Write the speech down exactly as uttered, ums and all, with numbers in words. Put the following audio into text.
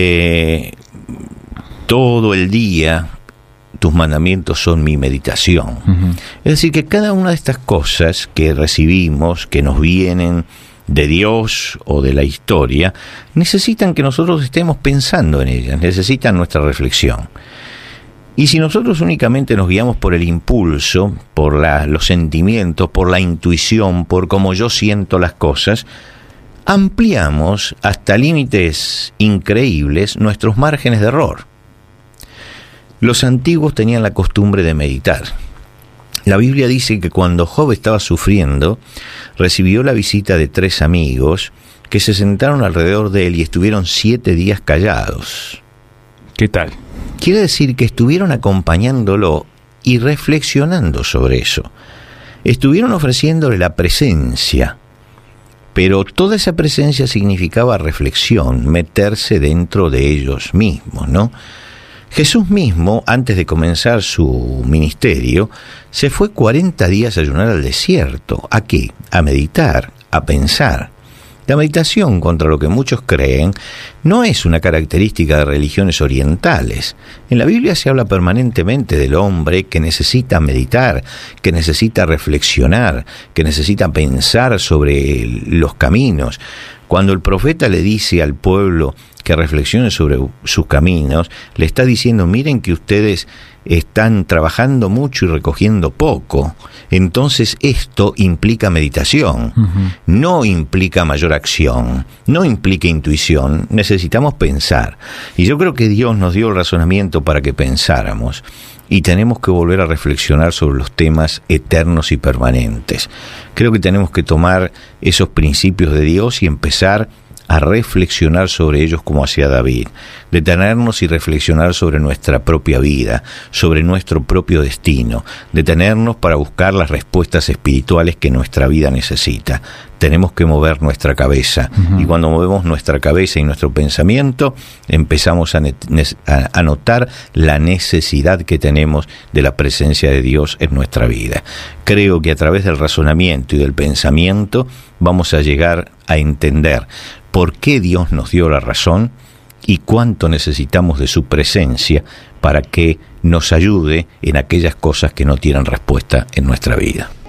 eh, todo el día tus mandamientos son mi meditación. Uh-huh. Es decir, que cada una de estas cosas que recibimos, que nos vienen de Dios o de la historia, necesitan que nosotros estemos pensando en ellas, necesitan nuestra reflexión. Y si nosotros únicamente nos guiamos por el impulso, por la, los sentimientos, por la intuición, por cómo yo siento las cosas, ampliamos hasta límites increíbles nuestros márgenes de error. Los antiguos tenían la costumbre de meditar. La Biblia dice que cuando Job estaba sufriendo, recibió la visita de tres amigos que se sentaron alrededor de él y estuvieron siete días callados. ¿Qué tal? Quiere decir que estuvieron acompañándolo y reflexionando sobre eso. Estuvieron ofreciéndole la presencia, pero toda esa presencia significaba reflexión, meterse dentro de ellos mismos, ¿no? Jesús mismo, antes de comenzar su ministerio, se fue cuarenta días a ayunar al desierto. ¿A qué? A meditar, a pensar. La meditación, contra lo que muchos creen, no es una característica de religiones orientales. En la Biblia se habla permanentemente del hombre que necesita meditar, que necesita reflexionar, que necesita pensar sobre los caminos. Cuando el profeta le dice al pueblo que reflexione sobre sus caminos, le está diciendo, miren que ustedes están trabajando mucho y recogiendo poco. Entonces esto implica meditación, uh-huh. no implica mayor acción, no implica intuición, necesitamos pensar. Y yo creo que Dios nos dio el razonamiento para que pensáramos, y tenemos que volver a reflexionar sobre los temas eternos y permanentes. Creo que tenemos que tomar esos principios de Dios y empezar a reflexionar sobre ellos como hacía David, detenernos y reflexionar sobre nuestra propia vida, sobre nuestro propio destino, detenernos para buscar las respuestas espirituales que nuestra vida necesita. Tenemos que mover nuestra cabeza, uh-huh. y cuando movemos nuestra cabeza y nuestro pensamiento, empezamos a, ne- a, a notar la necesidad que tenemos de la presencia de Dios en nuestra vida. Creo que a través del razonamiento y del pensamiento vamos a llegar a entender por qué Dios nos dio la razón y cuánto necesitamos de su presencia para que nos ayude en aquellas cosas que no tienen respuesta en nuestra vida.